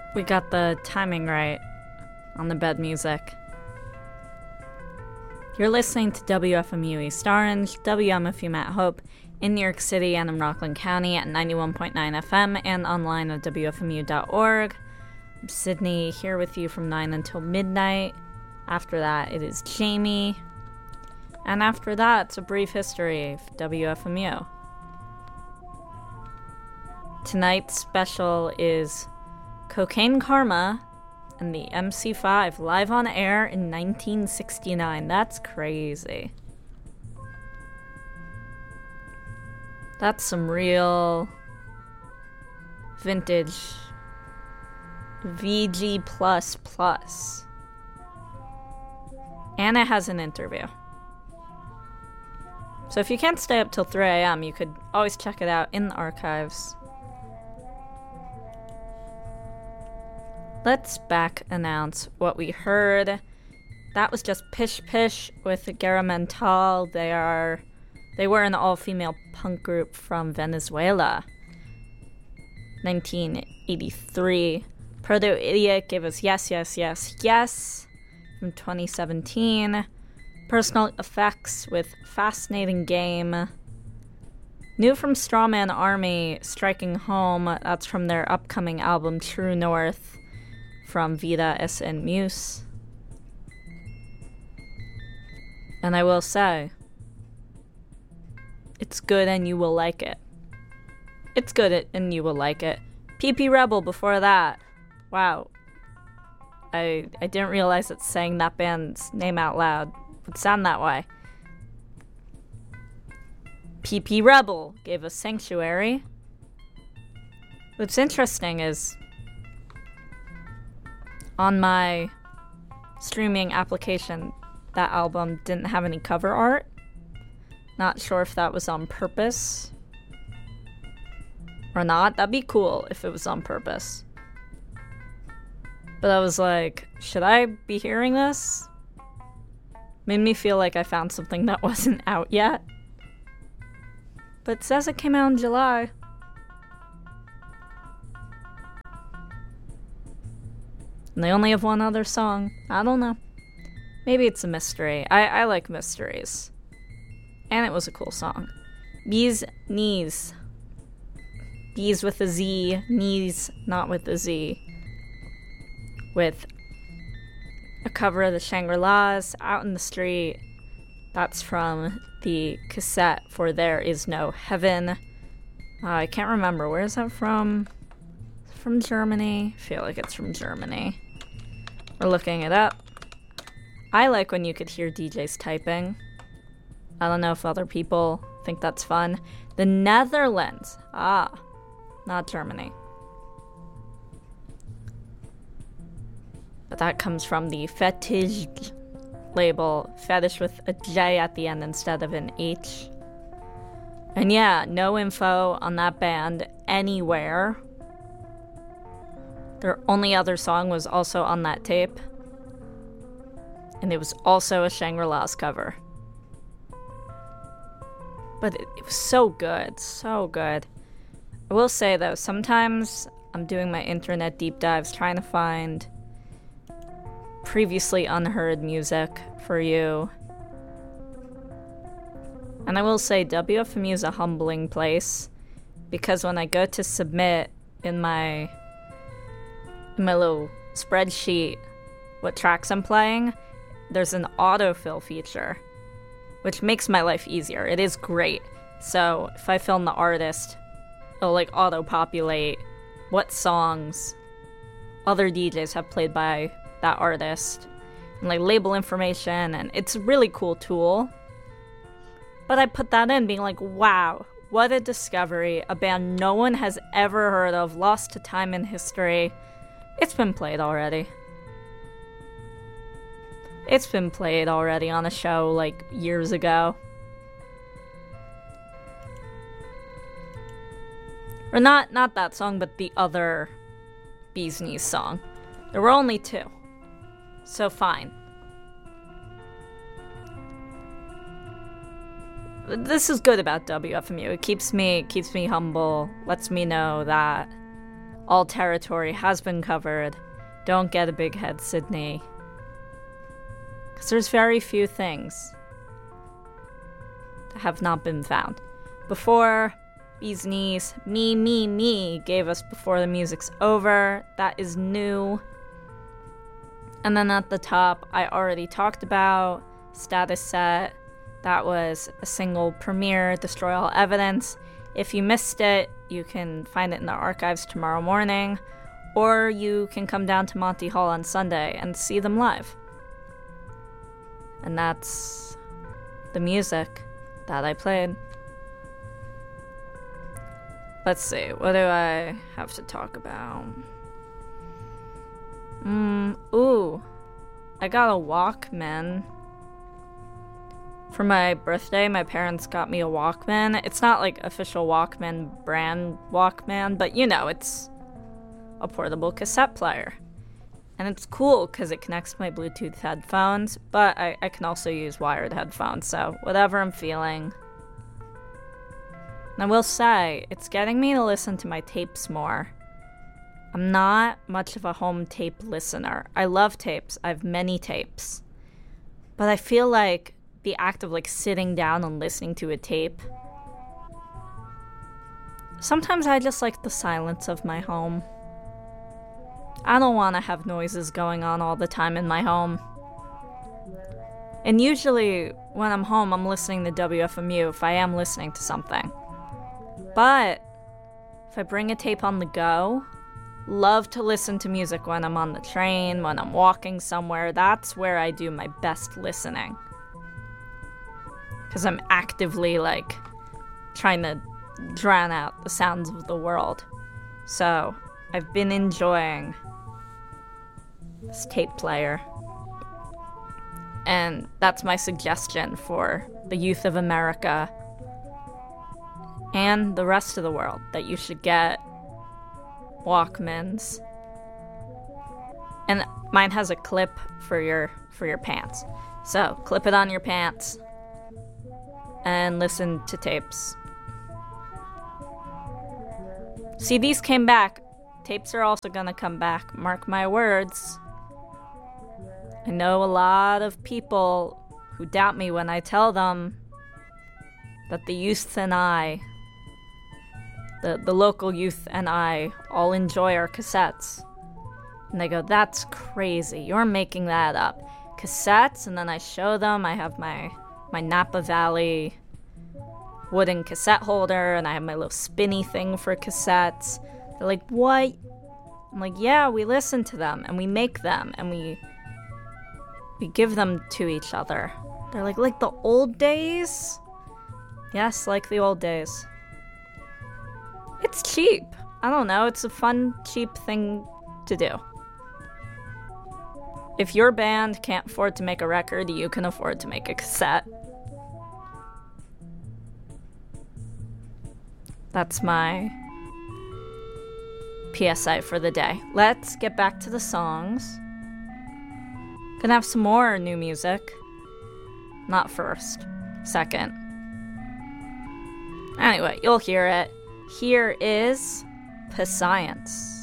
We got the timing right on the bed music. You're listening to WFMU East Orange, WMFU Mount Hope, in New York City and in Rockland County at 91.9 FM and online at WFMU.org. I'm Sydney, here with you from 9 until midnight. After that, it is Jamie. And after that, it's a brief history of WFMU. Tonight's special is Cocaine Karma and the MC5 live on air in 1969. That's crazy. That's some real vintage VG++. And it has an interview. So if you can't stay up till 3 a.m., you could always check it out in the archives. Let's back announce what we heard. That was just Pish Pish with Garamental. They were an all-female punk group from Venezuela. 1983. Proto Idiot gave us Yes, Yes, Yes, Yes from 2017. Personal Effects with Fascinating Game. New from Strawman Army, Striking Home. That's from their upcoming album True North from Vida S.N. Muse. And I will say, it's good and you will like it. It's good and you will like it. PP Rebel before that. Wow. I didn't realize that saying that band's name out loud would sound that way. PP Rebel gave us Sanctuary. What's interesting is on my streaming application, that album didn't have any cover art. Not sure if that was on purpose or not. That'd be cool if it was on purpose. But I was like, should I be hearing this? Made me feel like I found something that wasn't out yet. But it says it came out in July. And they only have one other song. I don't know. Maybe it's a mystery. I like mysteries. And it was a cool song. Bees Knees. Bees with a Z. Knees not with a Z. With a cover of the Shangri-Las, Out in the Street. That's from the cassette for There Is No Heaven. I can't remember. Where is that from? From Germany? I feel like it's from Germany. We're looking it up. I like when you could hear DJs typing. I don't know if other people think that's fun. The Netherlands. Not Germany. But that comes from the Fetish label. Fetish with a J at the end instead of an H. And yeah, no info on that band anywhere. Their only other song was also on that tape. And it was also a Shangri-Las cover. But it was so good, so good. I will say though, sometimes I'm doing my internet deep dives trying to find previously unheard music for you. And I will say WFMU is a humbling place, because when I go to submit in my little spreadsheet what tracks I'm playing, there's an autofill feature, which makes my life easier. It is great. So if I fill in the artist, it'll like auto-populate what songs other DJs have played by that artist, and like label information, and it's a really cool tool. But I put that in being like, wow, what a discovery. A band no one has ever heard of, lost to time and history. It's been played already. It's been played already on a show like years ago. Or not that song, but the other Bees Knees song. There were only two. So fine. This is good about WFMU. It keeps me humble, lets me know that All territory has been covered. Don't get a big head, Sydney. Because there's very few things that have not been found. Before, bees knees, me, gave us before the music's over. That is new. And then at the top, I already talked about status set. That was a single premiere, Destroy All Evidence. If you missed it, you can find it in the archives tomorrow morning, or you can come down to Monty Hall on Sunday and see them live. And that's the music that I played. Let's see, what do I have to talk about? I got a Walkman. For my birthday, my parents got me a Walkman. It's not like official Walkman brand Walkman, but you know, it's a portable cassette player. And it's cool because it connects to my Bluetooth headphones, but I can also use wired headphones, so whatever I'm feeling. And I will say, it's getting me to listen to my tapes more. I'm not much of a home tape listener. I love tapes. I have many tapes. But I feel like the act of like sitting down and listening to a tape, sometimes I just like the silence of my home. I don't want to have noises going on all the time in my home. And usually when I'm home, I'm listening to WFMU if I am listening to something. But if I bring a tape on the go, love to listen to music when I'm on the train, when I'm walking somewhere. That's where I do my best listening. Because I'm actively, like, trying to drown out the sounds of the world. So, I've been enjoying this tape player. And that's my suggestion for the youth of America and the rest of the world, that you should get Walkmans. And mine has a clip for your pants. So, clip it on your pants and listen to tapes. CDs came back. Tapes are also gonna come back. Mark my words. I know a lot of people who doubt me when I tell them that the youth and I, the local youth and I, all enjoy our cassettes. And they go, that's crazy. You're making that up. Cassettes? And then I show them. I have my Napa Valley wooden cassette holder, and I have my little spinny thing for cassettes. They're like, what? I'm like, yeah, we listen to them, and we make them, and we give them to each other. They're like the old days? Yes, like the old days. It's cheap. I don't know, it's a fun, cheap thing to do. If your band can't afford to make a record, you can afford to make a cassette. That's my PSA for the day. Let's get back to the songs. Gonna have some more new music. Not first. Second. Anyway, you'll hear it. Here is Science.